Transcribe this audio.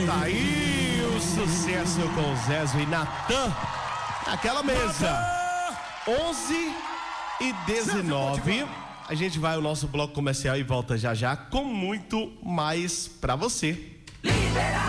Tá aí o sucesso com Zezo e Natan naquela mesa. 11h19. A gente vai ao nosso bloco comercial e volta já já com muito mais pra você. Liberar!